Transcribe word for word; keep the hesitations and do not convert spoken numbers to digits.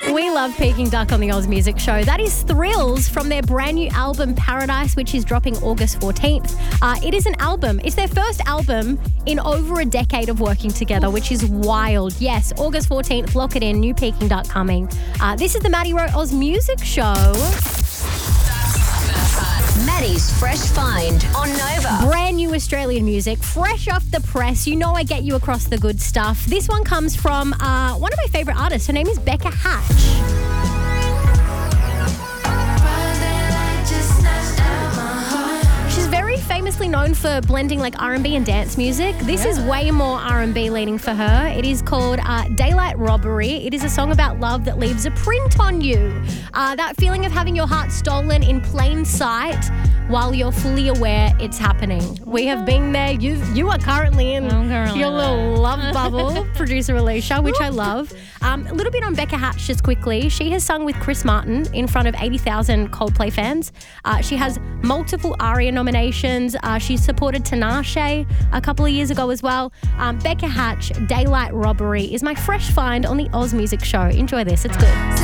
We love Peking Duck on the Oz Music Show. That is Thrills from their brand new album Paradise, which is dropping August fourteenth. Uh, it is an album. It's their first album in over a decade of working together, which is wild. Yes, August fourteenth, lock it in. New Peking Duck coming. Uh, this is the Maddie Rowe Oz Music Show. Maddie's Fresh Find on Nova. Brand new Australian music, fresh off the press. You know I get you across the good stuff. This one comes from uh, one of my favourite artists. Her name is Becca Hatch. Famously known for blending like R and B and dance music. This yeah. is way more R and B leaning for her. It is called uh, Daylight Robbery. It is a song about love that leaves a print on you. Uh, that feeling of having your heart stolen in plain sight while you're fully aware it's happening. We have been there. You you are currently in currently your little love bubble, producer Alicia, which I love. Um, a little bit on Becca Hatch just quickly. She has sung with Chris Martin in front of eighty thousand Coldplay fans. Uh, she has multiple ARIA nominations. Uh, she supported Tinashe a couple of years ago as well. Um, Becca Hatch, Daylight Robbery is my fresh find on the Oz Music Show. Enjoy this. It's good.